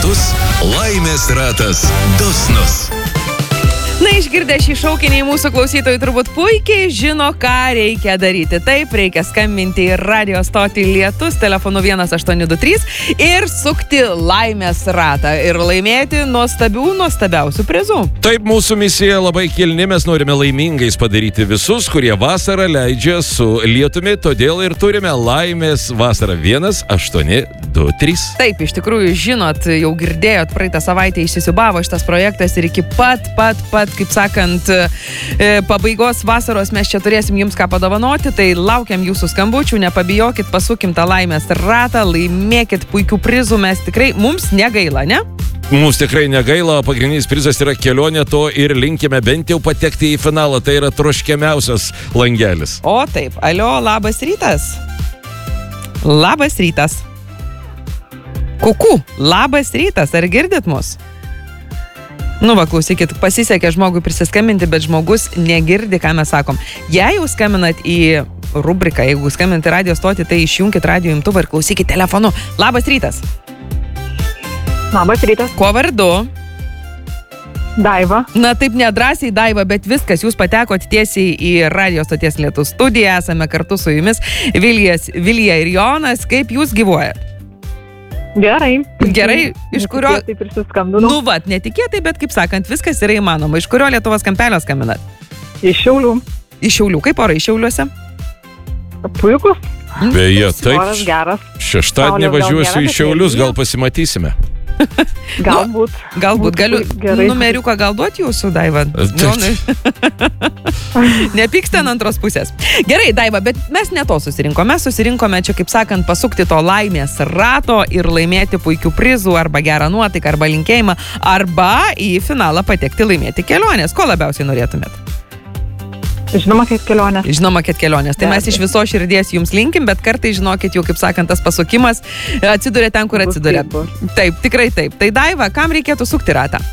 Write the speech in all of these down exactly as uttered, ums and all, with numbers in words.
lietus, laimės ratas dosnus. Na, išgirdę šį šaukinį, mūsų klausytojai turbūt puikiai žino, ką reikia daryti. Taip, reikia skambinti į radio stotį Lietus telefonu vienas aštuoni du trys ir sukti laimės ratą ir laimėti nuostabių, nuostabiausių prizų. Taip, mūsų misija labai kilni, mes norime laimingais padaryti visus, kurie vasarą leidžia su lietumi, todėl ir turime laimės vasarą vienas aštuoni du trys. Taip, iš tikrųjų, žinot, jau girdėjot, praeitą savaitę įsisiubavo šitas projektas ir iki pat, pat, pat kaip sakant, pabaigos vasaros mes čia turėsim jums ką padovanoti, tai laukiam jūsų skambučių, nepabijokit, pasukim tą laimės ratą, laimėkit puikių prizų, mes tikrai, mums negaila, ne? Mums tikrai negaila, pagrindinis prizas yra kelionė, to ir linkime bent jau patekti į finalą, tai yra troškiamiausias langelis. O taip, alio, labas rytas. Labas rytas. Kuku, labas rytas, ar girdit mus? Nu va, klausykit, pasisekė žmogui prisiskambinti, bet žmogus negirdi, ką mes sakom. Jei jau skambinat į rubriką, jeigu skambinat į radio stotį, tai išjunkit radio imtuvą ir klausykit telefonu. Labas rytas. Labas rytas. Kuo vardu? Daiva. Na taip nedrąsiai, Daiva, bet viskas, jūs patekot tiesiai į radio stoties Lietus studiją, esame kartu su jumis, Vilijas, Vilija ir Jonas, kaip jūs gyvuojat? Gerai. Gerai, iš kurio... Netikėtai prisiskambinu. Nu vat, netikėtai, bet kaip sakant, viskas yra įmanoma. Iš kurio Lietuvos kampelio skambinat? Iš Šiaulių. Iš Šiaulių. Kaip orai Šiauliuose? Puikus. Beje, taip. Oras geras. Šeštadienį važiuosiu į Šiaulius, gal pasimatysime. Galbūt. Nu, galbūt, galiu gerai. Numeriuką gal duoti jūsų, Daiva? Nepyksta ant antros pusės. Gerai, Daiva, bet mes ne to susirinkome. Mes susirinkome čia, kaip sakant, pasukti to laimės rato ir laimėti puikių prizų, arba gerą nuotaiką, arba linkėjimą, arba į finalą patekti laimėti kelionės. Ko labiausiai norėtumėt? Žinoma, kad kelionės. Žinoma, kad kelionės. Tai mes iš viso širdies jums linkim, bet kartai, žinokit, jau, kaip sakant, tas pasukimas atsiduria ten, kur atsiduria. Taip, tikrai taip. Tai Daiva, kam reikėtų sukti ratą?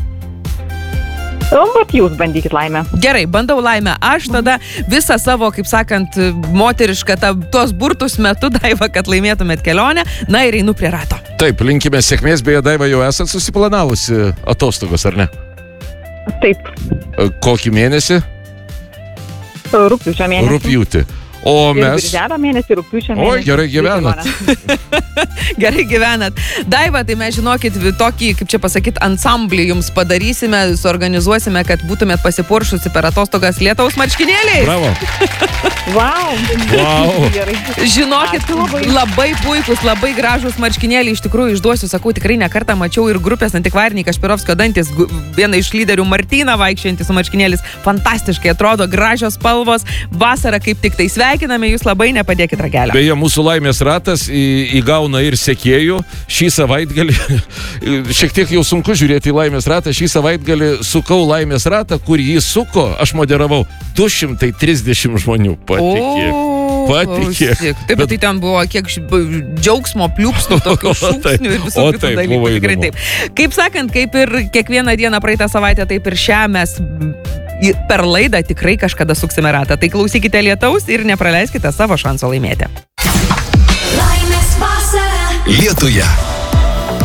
Bet jūs bandykit laimę. Gerai, bandau laimę. Aš tada visą savo, kaip sakant, moterišką ta, tos burtus metu, Daiva, kad laimėtumėt kelionę, na ir einu prie rato. Taip, linkime sėkmės, beje, Daiva, jau esat susiplanavusi atostogos, ar ne? Taip. Kokį mėnesį? Rugpjūčio mėnesį. Rugpjūtį. O mes... Ir birželio mėnesį, rugpjūčio mėnesį. Oi, gerai gyvenat. Gerai gyvenat. Daiva, tai mes žinokit, tokį, kaip čia pasakyt, ansamblį jums padarysime, suorganizuosime, kad būtumėt pasipuršusi per atostogas lietaus marškinėliais. Bravo. Wow. Wow. Žinokit, labai. labai puikus, labai gražus marškinėliai. Iš tikrųjų, išduosiu, sakau, tikrai nekartą mačiau ir grupės antikvariniai Kašpirovskio dantis, viena iš lyderių Martyna vaikščiantis su marškinėlis. Fantastiškai atrodo, gražios spalvos. Vasara kaip tik tai sveikiname, jūs labai nepadėkit ragelio. Beje, mūsų laimės ratas įgauna ir sekėjų. Šį savaitgalį, šiek tiek jau sunku žiūrėti į laimės ratą, šį savaitgalį sukau laimės ratą, kur jį suko, aš moderavau du šimtai trisdešimt žmonių. Patikėk. Patikėk. Taip, bet tai ten buvo kiek džiaugsmo pliūpsnių, tokių šūksnių ir visų kitų dalykų. Tikrai taip. Kaip sakant, kaip ir kiekvieną dieną praeitą savaitę, taip ir šią mes per laidą tikrai kažkada suksime ratą. Tai klausykite lietaus ir nepraleiskite savo šanso laimėti. Lietuje.